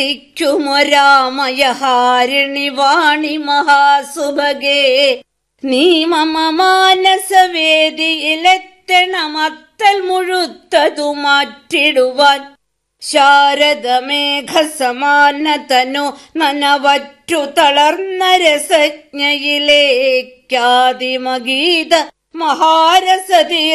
ുമൊരാമയഹാരിണി വാണി മഹാസുഭഗേ നീ മമ മാനസവേദിയിലെത്തണമത്തൽ മുഴുത്തതു മാറ്റിടുവാൻ ശാരദമേഘസമാനതനു നനവറ്റു തളർന്ന രസജ്ഞയിലേക്കാദിമഗീത മഹാരസതീ